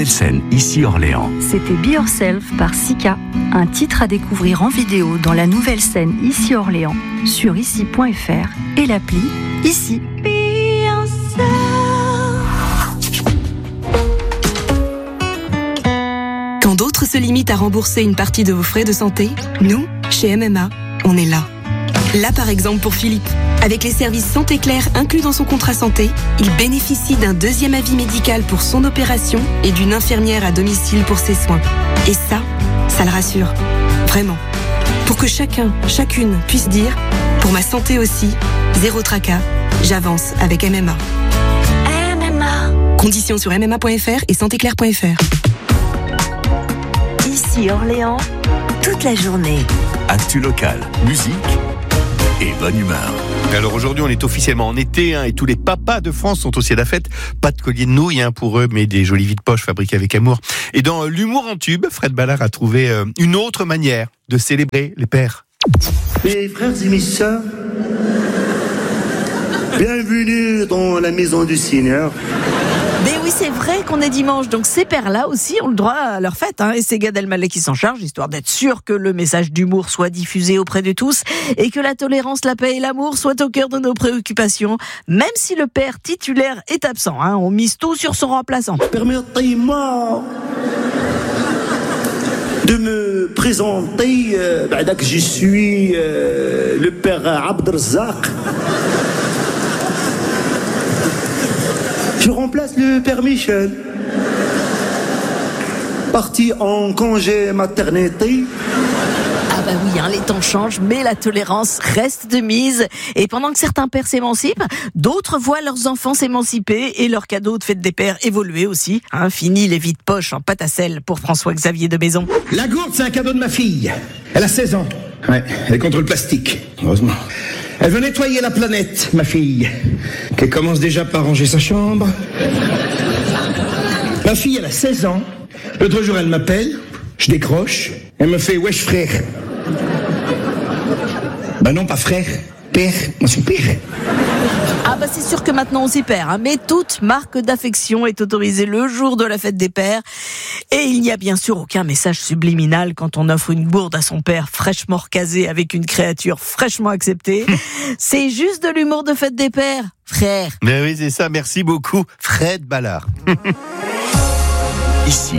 nouvelle scène ici Orléans. C'était Be Yourself par Sika, un titre à découvrir en vidéo dans la nouvelle scène ici Orléans, sur ici.fr et l'appli Ici. Be Yourself. Quand d'autres se limitent à rembourser une partie de vos frais de santé, nous, chez MMA, on est là. Là, par exemple, pour Philippe. Avec les services Santé Claire inclus dans son contrat santé, il bénéficie d'un deuxième avis médical pour son opération et d'une infirmière à domicile pour ses soins. Et ça le rassure. Vraiment. Pour que chacune puisse dire, pour ma santé aussi, zéro tracas, j'avance avec MMA. MMA. Conditions sur mma.fr et santéclaire.fr. Ici Orléans, toute la journée. Actu locale, musique et bonne humeur. Alors aujourd'hui, on est officiellement en été et tous les papas de France sont aussi à la fête. Pas de collier de nouilles pour eux, mais des jolies vies de poche fabriquées avec amour. Et dans l'humour en tube, Fred Ballard a trouvé une autre manière de célébrer les pères. Mes frères et mes sœurs, bienvenue dans la maison du Seigneur. Mais oui, c'est vrai qu'on est dimanche, donc ces pères-là aussi ont le droit à leur fête, et c'est Gad Elmaleh qui s'en charge, histoire d'être sûr que le message d'humour soit diffusé auprès de tous et que la tolérance, la paix et l'amour soient au cœur de nos préoccupations, même si le père titulaire est absent. On mise tout sur son remplaçant. Permettez-moi de me présenter, je suis le père Abdelrazak. Je remplace le père Michel, parti en congé maternité. Ah bah oui, les temps changent, mais la tolérance reste de mise. Et pendant que certains pères s'émancipent, d'autres voient leurs enfants s'émanciper et leurs cadeaux de fête des pères évoluer aussi. Fini les vides poches en pâte à sel pour François-Xavier de Maison. La gourde, c'est un cadeau de ma fille. Elle a 16 ans. Ouais, elle est contre le plastique, heureusement. Elle veut nettoyer la planète, ma fille, qu'elle commence déjà par ranger sa chambre. Ma fille, elle a 16 ans. L'autre jour, elle m'appelle, je décroche, elle me fait « Wesh frère ». Ben non, pas frère, père, moi c'est père. Ah bah c'est sûr que maintenant on s'y perd, mais toute marque d'affection est autorisée le jour de la fête des pères. Et il n'y a bien sûr aucun message subliminal quand on offre une gourde à son père fraîchement recasé avec une créature fraîchement acceptée. C'est juste de l'humour de fête des pères, frère. Mais oui, c'est ça, merci beaucoup, Fred Ballard. Ici,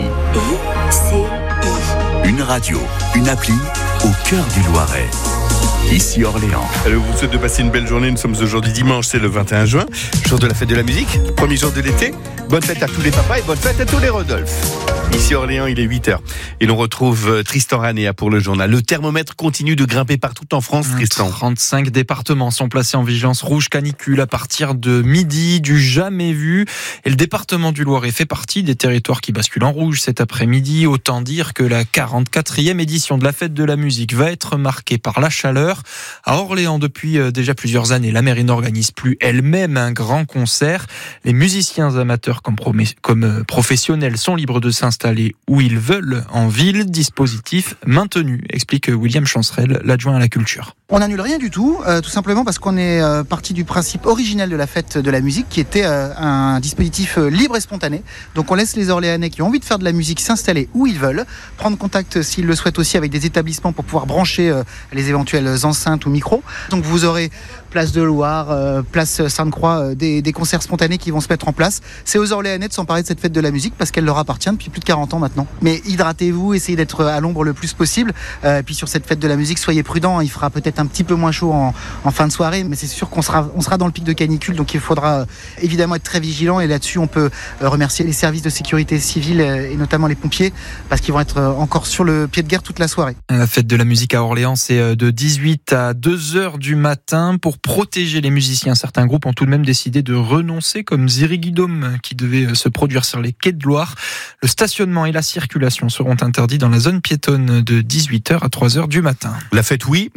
une radio, une appli au cœur du Loiret. Ici Orléans. Alors, vous souhaite de passer une belle journée. Nous sommes aujourd'hui dimanche, c'est le 21 juin, jour de la fête de la musique, premier jour de l'été. Bonne fête à tous les papas et bonne fête à tous les Rodolphe. Ici Orléans, il est 8h. Et l'on retrouve Tristan Ranéa pour le journal. Le thermomètre continue de grimper partout en France, Tristan. 35 départements sont placés en vigilance rouge canicule à partir de midi, du jamais vu. Et le département du Loiret fait partie des territoires qui basculent en rouge cet après-midi. Autant dire que la 44e édition de la fête de la musique va être marquée par la chaleur. À Orléans, depuis déjà plusieurs années, la mairie n'organise plus elle-même un grand concert. Les musiciens amateurs comme professionnels sont libres de s'installer où ils veulent en ville. Dispositif maintenu, explique William Chancerelle, l'adjoint à la culture. On n'annule rien du tout simplement parce qu'on est parti du principe originel de la fête de la musique qui était un dispositif libre et spontané. Donc on laisse les Orléanais qui ont envie de faire de la musique s'installer où ils veulent, prendre contact s'ils le souhaitent aussi avec des établissements pour pouvoir brancher les éventuelles enceintes ou micros. Donc vous aurez place de Loire, place Sainte-Croix, des concerts spontanés qui vont se mettre en place. C'est aux Orléanais de s'emparer de cette fête de la musique parce qu'elle leur appartient depuis plus de 40 ans maintenant. Mais hydratez-vous, essayez d'être à l'ombre le plus possible. Et puis sur cette fête de la musique, soyez prudents, il fera peut-être un petit peu moins chaud en fin de soirée, mais c'est sûr qu'on sera dans le pic de canicule, donc il faudra évidemment être très vigilant. Et là-dessus, on peut remercier les services de sécurité civile et notamment les pompiers parce qu'ils vont être encore sur le pied de guerre toute la soirée. La fête de la musique à Orléans, c'est de 18 à 2h du matin. Pour protéger les musiciens, certains groupes ont tout de même décidé de renoncer, comme Ziriguidom, qui devait se produire sur les quais de Loire. Le stationnement et la circulation seront interdits dans la zone piétonne de 18h à 3h du matin. La fête, oui, mais ce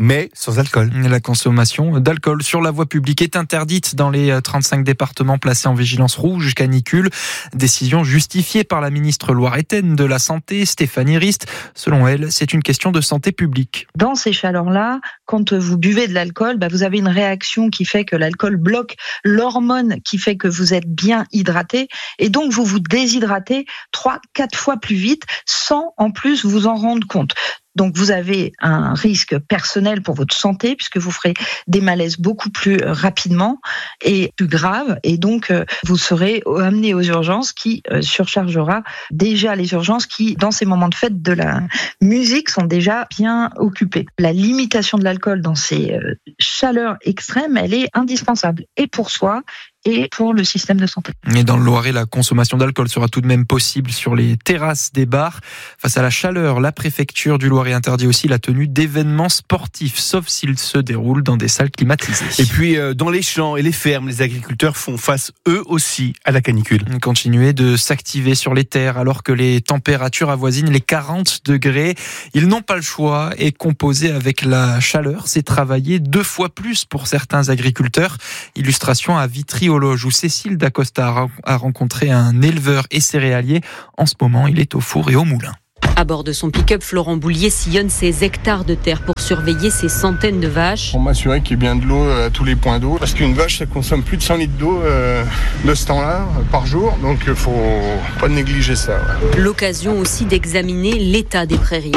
sans alcool. La consommation d'alcool sur la voie publique est interdite dans les 35 départements placés en vigilance rouge canicule. Décision justifiée par la ministre loiretaine de la Santé, Stéphanie Rist. Selon elle, c'est une question de santé publique. Dans ces chaleurs-là, quand vous buvez de l'alcool, vous avez une réaction qui fait que l'alcool bloque l'hormone qui fait que vous êtes bien hydraté et donc vous vous déshydratez 3-4 fois plus vite sans en plus vous en rendre compte. Donc vous avez un risque personnel pour votre santé puisque vous ferez des malaises beaucoup plus rapidement et plus graves et donc vous serez amené aux urgences qui surchargera déjà les urgences qui dans ces moments de fête de la musique sont déjà bien occupées. La limitation de l'alcool dans ces chaleurs extrêmes, elle est indispensable et pour soi et pour le système de santé. Et dans le Loiret, la consommation d'alcool sera tout de même possible sur les terrasses des bars. Face à la chaleur, la préfecture du Loiret interdit aussi la tenue d'événements sportifs, sauf s'ils se déroulent dans des salles climatisées. Et puis, dans les champs et les fermes, les agriculteurs font face, eux aussi, à la canicule. Continuer de s'activer sur les terres alors que les températures avoisinent les 40 degrés. Ils n'ont pas le choix et composer avec la chaleur, c'est travailler 2 fois plus pour certains agriculteurs. Illustration à Vitry-aux-Loges où Cécile Dacosta a rencontré un éleveur et céréalier. En ce moment, il est au four et au moulin. À bord de son pick-up, Florent Boulier sillonne ses hectares de terre pour surveiller ses centaines de vaches. Pour m'assurer qu'il y ait bien de l'eau à tous les points d'eau. Parce qu'une vache, ça consomme plus de 100 litres d'eau de ce temps-là par jour. Donc il ne faut pas négliger ça. Ouais. L'occasion aussi d'examiner l'état des prairies.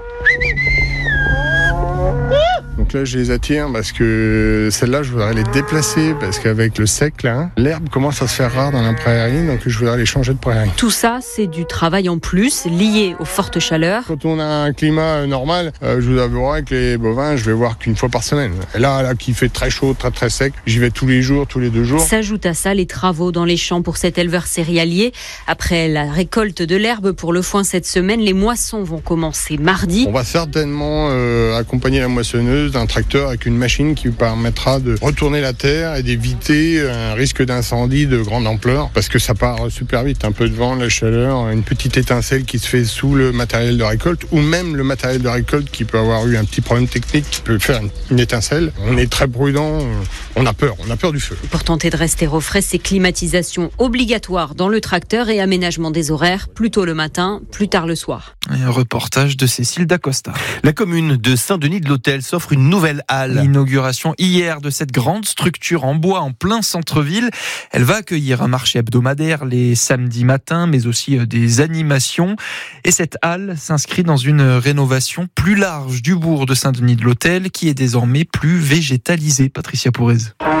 Donc là, je les attire parce que celles-là, je voudrais les déplacer parce qu'avec le sec, là, l'herbe commence à se faire rare dans la prairie, donc je voudrais les changer de prairie. Tout ça, c'est du travail en plus, lié aux fortes chaleurs. Quand on a un climat normal, je vous avouerai que les bovins, je vais voir qu'une fois par semaine. Et là, qui fait très chaud, très très sec, j'y vais tous les jours, tous les 2 jours. S'ajoutent à ça les travaux dans les champs pour cet éleveur céréalier. Après la récolte de l'herbe pour le foin cette semaine, les moissons vont commencer mardi. On va certainement accompagner la moissonneuse d'un tracteur avec une machine qui permettra de retourner la terre et d'éviter un risque d'incendie de grande ampleur parce que ça part super vite, un peu de vent, la chaleur, une petite étincelle qui se fait sous le matériel de récolte ou même le matériel de récolte qui peut avoir eu un petit problème technique qui peut faire une étincelle. On est très prudent, on a peur du feu. Pour tenter de rester au frais, c'est climatisation obligatoire dans le tracteur et aménagement des horaires, plus tôt le matin, plus tard le soir. Et un reportage de Cécile Dacosta. La commune de Saint-Denis-de-l'Hôtel s'offre une nouvelle halle. L'inauguration hier de cette grande structure en bois en plein centre-ville. Elle va accueillir un marché hebdomadaire les samedis matins, mais aussi des animations. Et cette halle s'inscrit dans une rénovation plus large du bourg de Saint-Denis-de-l'Hôtel, qui est désormais plus végétalisé. Patricia Pourez.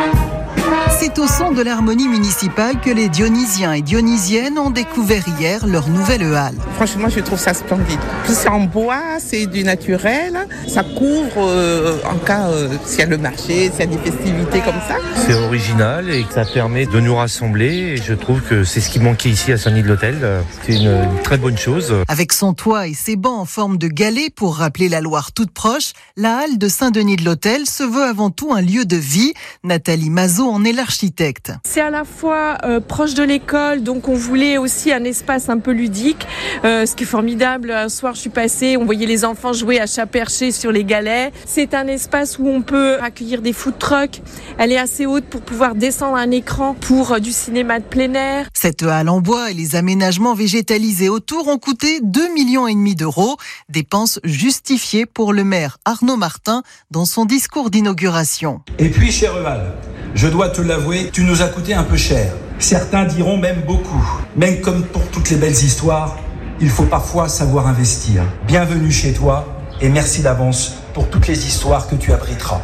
C'est au son de l'harmonie municipale que les Dionysiens et Dionysiennes ont découvert hier leur nouvelle halle. Franchement, je trouve ça splendide. C'est en bois, c'est du naturel. Ça couvre en cas s'il y a le marché, s'il y a des festivités comme ça. C'est original et ça permet de nous rassembler. Et je trouve que c'est ce qui manquait ici à Saint-Denis-de-l'Hôtel. C'est une très bonne chose. Avec son toit et ses bancs en forme de galets pour rappeler la Loire toute proche, la halle de Saint-Denis-de-l'Hôtel se veut avant tout un lieu de vie. Nathalie Mazot en est l'architecte. C'est à la fois proche de l'école, donc on voulait aussi un espace un peu ludique. Ce qui est formidable, un soir je suis passée, on voyait les enfants jouer à chat perché sur les galets. C'est un espace où on peut accueillir des food trucks. Elle est assez haute pour pouvoir descendre un écran pour du cinéma de plein air. Cette halle en bois et les aménagements végétalisés autour ont coûté 2,5 millions d'euros. Dépenses justifiées pour le maire Arnaud Martin dans son discours d'inauguration. Et puis, chère halle, je dois te l'avouer, tu nous as coûté un peu cher. Certains diront même beaucoup. Mais comme pour toutes les belles histoires, il faut parfois savoir investir. Bienvenue chez toi et merci d'avance pour toutes les histoires que tu abriteras.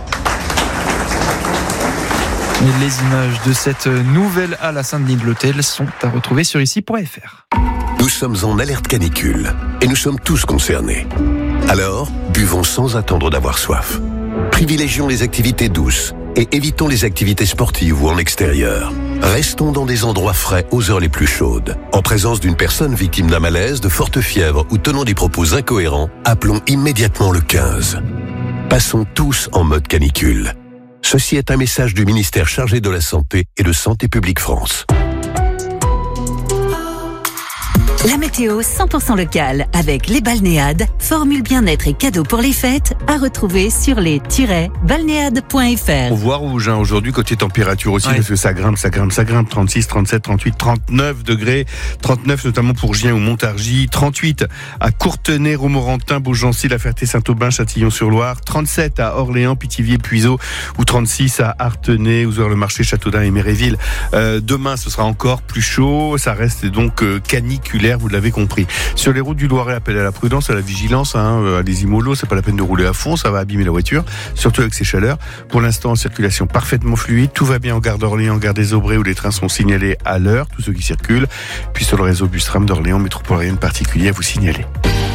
Et les images de cette nouvelle halle à Saint-Denis-de-l'Hôtel sont à retrouver sur ici.fr. Nous sommes en alerte canicule et nous sommes tous concernés. Alors, buvons sans attendre d'avoir soif. Privilégions les activités douces et évitons les activités sportives ou en extérieur. Restons dans des endroits frais aux heures les plus chaudes. En présence d'une personne victime d'un malaise, de forte fièvre ou tenant des propos incohérents, appelons immédiatement le 15. Passons tous en mode canicule. Ceci est un message du ministère chargé de la Santé et de Santé publique France. La météo 100% locale avec les balnéades, formule bien-être et cadeaux pour les fêtes à retrouver sur les-balnéades.fr. On voit rouge aujourd'hui côté température aussi, parce que ça grimpe, 36, 37, 38, 39 degrés, 39 notamment pour Gien ou Montargis, 38 à Courtenay, Romorantin, Beaugency, La Ferté-Saint-Aubin, Châtillon-sur-Loire, 37 à Orléans, Pithiviers, Puiseaux ou 36 à Artenay, Ouzouer-le-Marché, Châteaudun et Méréville. Demain ce sera encore plus chaud, ça reste donc caniculaire, vous l'avez compris. Sur les routes du Loiret, appel à la prudence, à la vigilance, allez-y mollo, c'est pas la peine de rouler à fond, ça va abîmer la voiture, surtout avec ces chaleurs. Pour l'instant, circulation parfaitement fluide, tout va bien en gare d'Orléans, gare des Aubrais où les trains sont signalés à l'heure, tous ceux qui circulent, puis sur le réseau Bus-Tram d'Orléans, métropole, rien de particulier à vous signaler.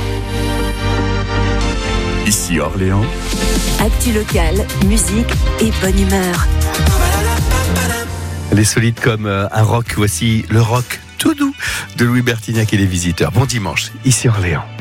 Ici Orléans. Actu locale, musique et bonne humeur. Les solides comme un rock, voici le rock tout doux de Louis Bertignac et les Visiteurs. Bon dimanche, ici Orléans.